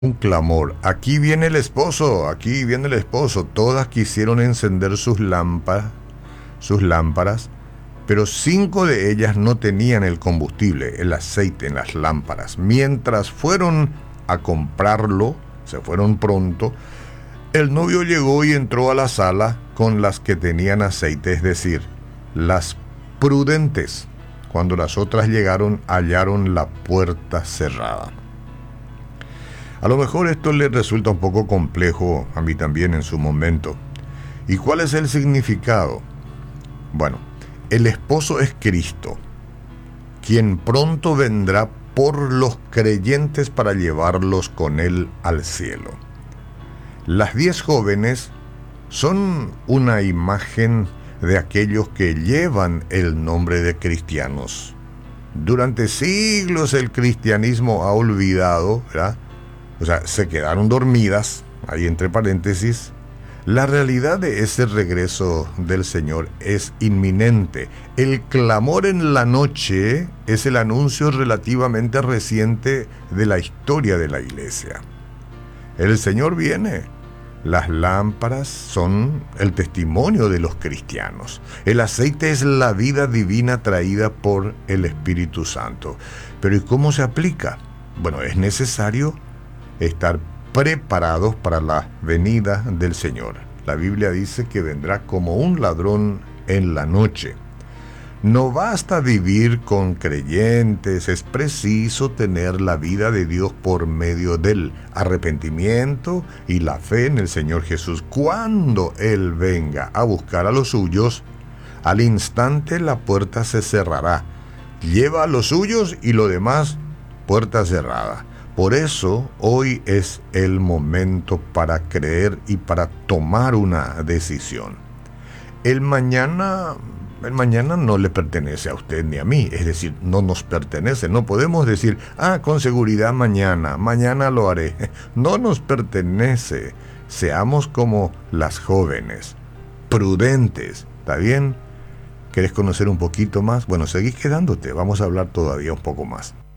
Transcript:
Un clamor. Aquí viene el esposo, aquí viene el esposo. Todas quisieron encender sus lámparas, pero 5 de ellas no tenían el combustible, el aceite en las lámparas. Mientras fueron a comprarlo, se fueron pronto, el novio llegó y entró a la sala con las que tenían aceite, es decir, las prudentes. Cuando las otras llegaron, hallaron la puerta cerrada. A lo mejor esto le resulta un poco complejo a mí también en su momento. ¿Y cuál es el significado? Bueno, el esposo es Cristo, quien pronto vendrá por los creyentes para llevarlos con él al cielo. Las 10 jóvenes son una imagen de aquellos que llevan el nombre de cristianos. Durante siglos el cristianismo ha olvidado, ¿verdad? O sea, se quedaron dormidas, ahí entre paréntesis. La realidad de ese regreso del Señor es inminente. El clamor en la noche es el anuncio relativamente reciente de la historia de la iglesia. El Señor viene. Las lámparas son el testimonio de los cristianos. El aceite es la vida divina traída por el Espíritu Santo. Pero ¿y cómo se aplica? Bueno, es necesario estar preparados para la venida del Señor. La Biblia dice que vendrá como un ladrón en la noche. No basta vivir con creyentes, es preciso tener la vida de Dios por medio del arrepentimiento y la fe en el Señor Jesús. Cuando Él venga a buscar a los suyos, al instante la puerta se cerrará. Lleva a los suyos y lo demás, puerta cerrada. Por eso hoy es el momento para creer y para tomar una decisión. El mañana no le pertenece a usted ni a mí, es decir, no nos pertenece. No podemos decir, con seguridad mañana lo haré. No nos pertenece. Seamos como las jóvenes, prudentes, ¿está bien? ¿Querés conocer un poquito más? Bueno, seguís quedándote, vamos a hablar todavía un poco más.